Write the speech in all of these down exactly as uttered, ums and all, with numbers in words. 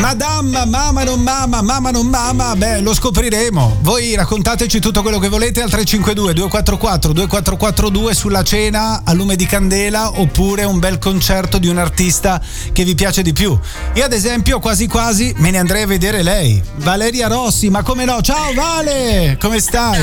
Madame, mamma non mamma, mamma non mamma, beh, lo scopriremo. Voi raccontateci tutto quello che volete al tre cinque due due quattro quattro due quattro quattro due sulla cena a lume di candela oppure un bel concerto di un artista che vi piace di più. Io ad esempio quasi quasi me ne andrei a vedere lei, Valeria Rossi, ma come no? Ciao Vale, come stai?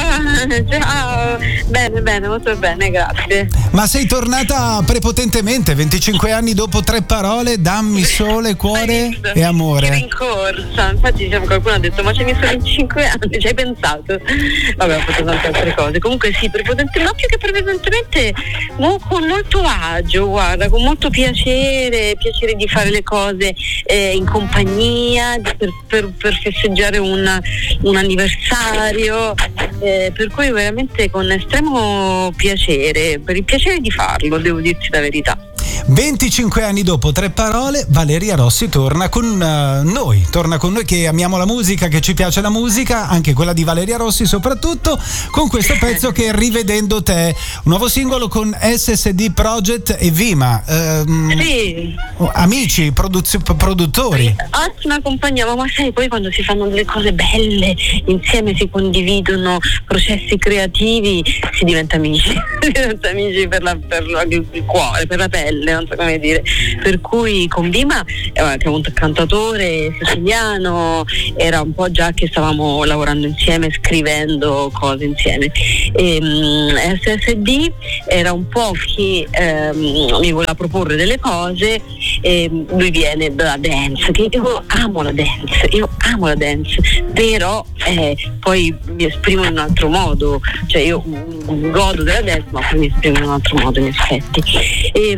Ciao, ciao. Bene, bene, molto bene, grazie. Ma sei tornata prepotentemente, venticinque anni dopo Tre Parole, Dammi sole, cuore e amore. Ero in corsa, infatti diciamo, qualcuno ha detto ma ci hai messo venticinque anni, ci hai pensato? Vabbè, ho fatto tante altre cose. Comunque sì, prepotentemente, ma più che prepotentemente mo, con molto agio, guarda, con molto piacere, piacere di fare le cose eh, in compagnia, per, per, per festeggiare un, un anniversario, eh, per cui veramente con estremo piacere, per il piacere di farlo, devo dirti la verità. venticinque anni dopo Tre Parole, Valeria Rossi torna con uh, noi, torna con noi che amiamo la musica, che ci piace la musica, anche quella di Valeria Rossi soprattutto, con questo pezzo che è Rivedendo Te, un nuovo singolo con S S D Project e Vima, ehm, sì. Amici, produz- produttori. Ottima compagnia, ma sai, poi quando si fanno delle cose belle insieme, si condividono processi creativi, si diventa amici, si diventa amici per, la, per la, il cuore, per la pelle, non so come dire. Per cui con Vima, eh, che è un cantatore siciliano, era un po' già che stavamo lavorando insieme, scrivendo cose insieme. E, um, S S D era un po' che um, mi voleva proporre delle cose, e lui viene dalla dance, che io amo la dance, io amo la dance, però eh, poi mi esprimo in un altro modo, cioè io godo della dance ma poi mi esprimo in un altro modo in effetti. E,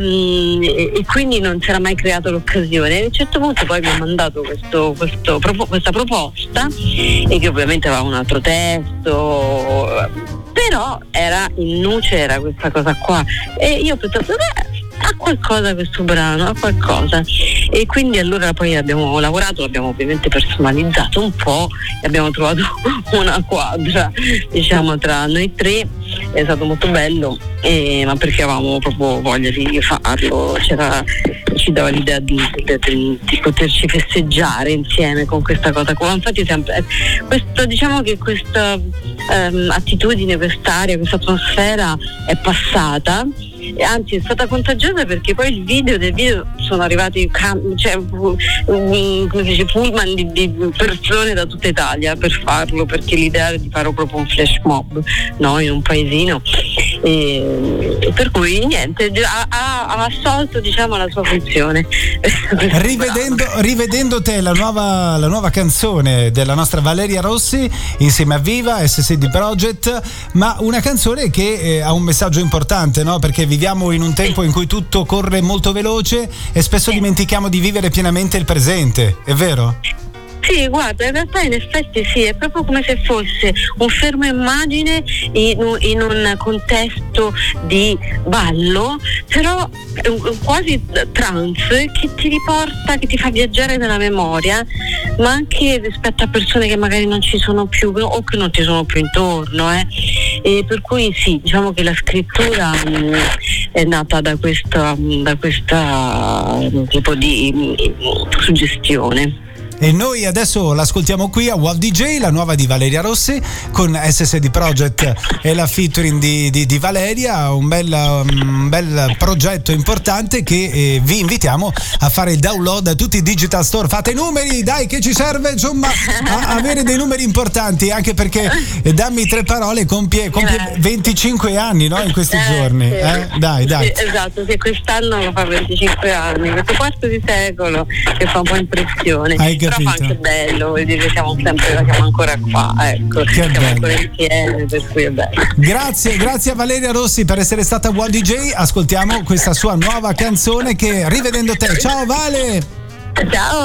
e, e quindi non si era mai creata l'occasione. E a un certo punto poi mi ha mandato questo, questo, questa proposta, e che ovviamente aveva un altro testo, però era in nuce, era questa cosa qua, e io ho pensato beh, ha qualcosa questo brano, ha qualcosa, e quindi allora poi abbiamo lavorato, l'abbiamo ovviamente personalizzato un po' e abbiamo trovato una quadra, diciamo, tra noi tre. È stato molto bello, eh, ma perché avevamo proprio voglia di farlo, c'era, ci dava l'idea di, di, di, di poterci festeggiare insieme con questa cosa qua. Infatti sempre questo, diciamo che questa ehm, attitudine, quest'aria, questa atmosfera è passata, e anzi è stata contagiosa, perché poi il video del video sono arrivati cam- cioè, um, come si dice, pullman di, di persone da tutta Italia per farlo, perché l'idea era di fare proprio un flash mob, no, in un paesino, e per cui niente, ha, ha, ha assolto, diciamo, la sua funzione. Rivedendo, rivedendo Te, la nuova, la nuova canzone della nostra Valeria Rossi insieme a Viva, S S D Project, ma una canzone che eh, ha un messaggio importante, no? Perché viviamo in un tempo in cui tutto corre molto veloce e spesso dimentichiamo di vivere pienamente il presente, è vero? Sì, guarda, in realtà in effetti sì, è proprio come se fosse un fermo immagine in un, in un contesto di ballo, però quasi trance, che ti riporta, che ti fa viaggiare nella memoria, ma anche rispetto a persone che magari non ci sono più o che non ti sono più intorno, eh. E per cui sì, diciamo che la scrittura mh, è nata da questa, da questa mh, tipo di mh, suggestione. E noi adesso l'ascoltiamo qui a Wow D J, la nuova di Valeria Rossi con S S D Project e la featuring di, di, di Valeria, un bel, un bel progetto importante che eh, vi invitiamo a fare il download da tutti i digital store. Fate numeri, dai, che ci serve insomma a avere dei numeri importanti, anche perché eh, Dammi Tre Parole compie, compie venticinque anni, no, in questi eh, giorni, sì. eh? Dai, dai. Sì, esatto, sì, quest'anno fa venticinque anni, questo quarto di secolo che fa un po' impressione. Hai capito? Però fa anche bello, vuol dire che siamo sempre, siamo ancora qua, ecco, che siamo bello. ancora insieme, per cui è bello. Grazie, grazie a Valeria Rossi per essere stata Wow D J. Ascoltiamo questa sua nuova canzone che è Rivedendo Te. Ciao Vale! Ciao!